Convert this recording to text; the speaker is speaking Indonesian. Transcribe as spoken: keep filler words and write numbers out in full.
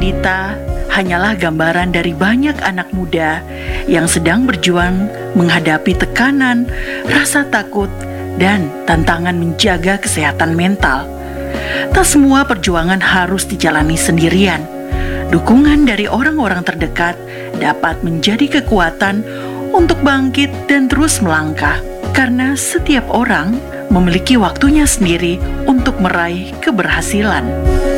Dita hanyalah gambaran dari banyak anak muda yang sedang berjuang menghadapi tekanan, rasa takut, dan tantangan menjaga kesehatan mental. Tak semua perjuangan harus dijalani sendirian. Dukungan dari orang-orang terdekat dapat menjadi kekuatan untuk bangkit dan terus melangkah, karena setiap orang memiliki waktunya sendiri untuk meraih keberhasilan.